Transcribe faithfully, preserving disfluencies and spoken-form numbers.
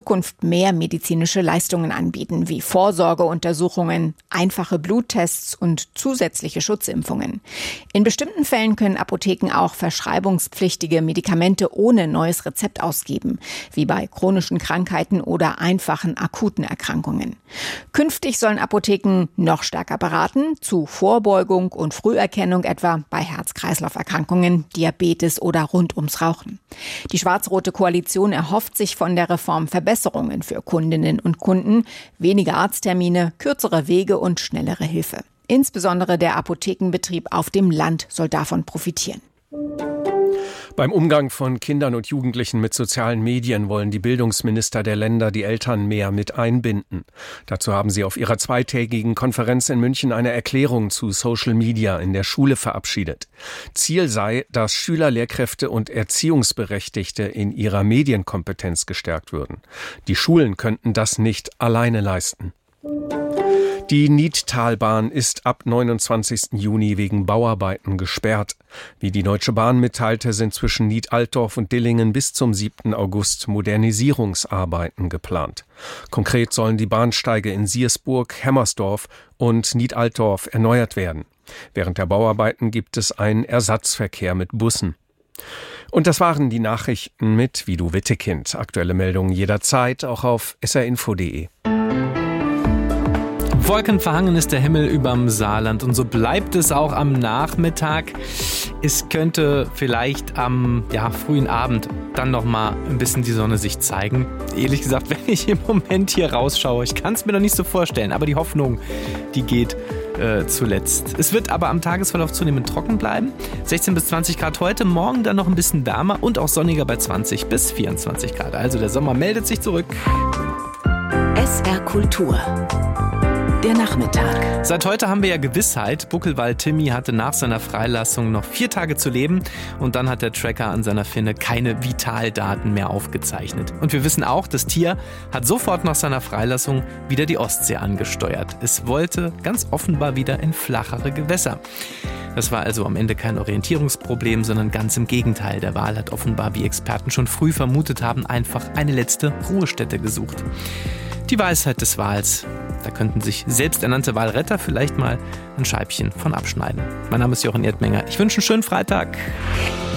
Zukunft mehr medizinische Leistungen anbieten, wie Vorsorgeuntersuchungen, einfache Bluttests und zusätzliche Schutzimpfungen. In bestimmten Fällen können Apotheken auch verschreibungspflichtige Medikamente ohne neues Rezept ausgeben, wie bei chronischen Krankheiten oder einfachen akuten Erkrankungen. Künftig sollen Apotheken noch stärker beraten, zu Vorbeugung und Früherkennung etwa bei Herz-Kreislauf-Erkrankungen, Diabetes oder rund ums Rauchen. Die schwarz-rote Koalition erhofft sich von der Reform Verbesserungen für Kundinnen und Kunden, weniger Arzttermine, kürzere Wege und schnellere Hilfe. Insbesondere der Apothekenbetrieb auf dem Land soll davon profitieren. Beim Umgang von Kindern und Jugendlichen mit sozialen Medien wollen die Bildungsminister der Länder die Eltern mehr mit einbinden. Dazu haben sie auf ihrer zweitägigen Konferenz in München eine Erklärung zu Social Media in der Schule verabschiedet. Ziel sei, dass Schüler, Lehrkräfte und Erziehungsberechtigte in ihrer Medienkompetenz gestärkt würden. Die Schulen könnten das nicht alleine leisten. Die Niedtalbahn ist ab neunundzwanzigsten Juni wegen Bauarbeiten gesperrt. Wie die Deutsche Bahn mitteilte, sind zwischen Nied-Altdorf und Dillingen bis zum siebten August Modernisierungsarbeiten geplant. Konkret sollen die Bahnsteige in Siersburg, Hemmersdorf und Nied-Altdorf erneuert werden. Während der Bauarbeiten gibt es einen Ersatzverkehr mit Bussen. Und das waren die Nachrichten mit Vido Wittekind. Aktuelle Meldungen jederzeit auch auf s r info punkt d e. Wolkenverhangen ist der Himmel überm Saarland und so bleibt es auch am Nachmittag. Es könnte vielleicht am ja, frühen Abend dann noch mal ein bisschen die Sonne sich zeigen. Ehrlich gesagt, wenn ich im Moment hier rausschaue, ich kann es mir noch nicht so vorstellen, aber die Hoffnung, die geht äh, zuletzt. Es wird aber am Tagesverlauf zunehmend trocken bleiben. sechzehn bis zwanzig Grad heute, morgen dann noch ein bisschen wärmer und auch sonniger bei zwanzig bis vierundzwanzig Grad. Also der Sommer meldet sich zurück. S R Kultur. Der Nachmittag. Seit heute haben wir ja Gewissheit. Buckelwald Timmy hatte nach seiner Freilassung noch vier Tage zu leben und dann hat der Tracker an seiner Finne keine Vitaldaten mehr aufgezeichnet. Und wir wissen auch, das Tier hat sofort nach seiner Freilassung wieder die Ostsee angesteuert. Es wollte ganz offenbar wieder in flachere Gewässer. Das war also am Ende kein Orientierungsproblem, sondern ganz im Gegenteil. Der Wal hat offenbar, wie Experten schon früh vermutet haben, einfach eine letzte Ruhestätte gesucht. Die Weisheit des Wals. Da könnten sich selbsternannte Walretter vielleicht mal ein Scheibchen von abschneiden. Mein Name ist Jochen Erdmenger. Ich wünsche einen schönen Freitag.